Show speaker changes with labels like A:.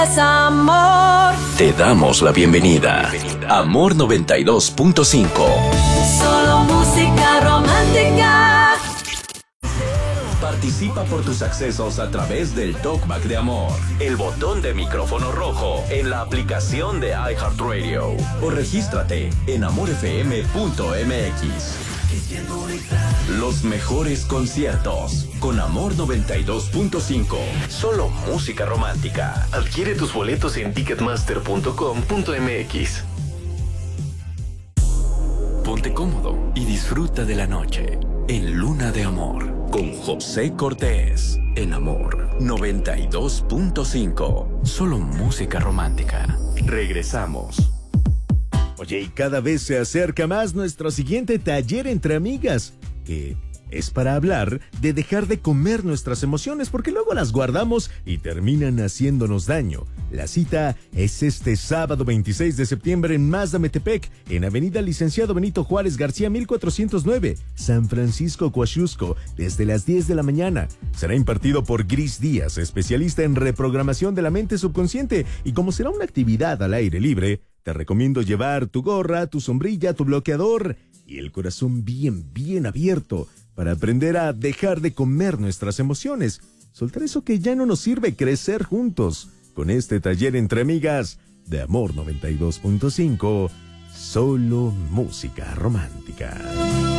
A: Amor.
B: Te damos la bienvenida. Amor 92.5.
A: Solo música romántica.
B: Participa por tus accesos a través del Talkback de Amor, el botón de micrófono rojo en la aplicación de iHeartRadio o regístrate en amorfm.mx. Los mejores conciertos con Amor 92.5. Solo música romántica.
C: Adquiere tus boletos en ticketmaster.com.mx.
B: Ponte cómodo y disfruta de la noche en Luna de Amor con José Cortés en Amor 92.5. Solo música romántica. Regresamos.
D: Oye, y cada vez se acerca más nuestro siguiente taller entre amigas, que es para hablar de dejar de comer nuestras emociones porque luego las guardamos y terminan haciéndonos daño. La cita es este sábado 26 de septiembre en Mazda Metepec, en Avenida Licenciado Benito Juárez García 1409, San Francisco Coaxusco, desde las 10 de la mañana. Será impartido por Gris Díaz, especialista en reprogramación de la mente subconsciente, y como será una actividad al aire libre, te recomiendo llevar tu gorra, tu sombrilla, tu bloqueador y el corazón bien abierto para aprender a dejar de comer nuestras emociones, soltar eso que ya no nos sirve, crecer juntos con este taller entre amigas de Amor 92.5, solo música romántica.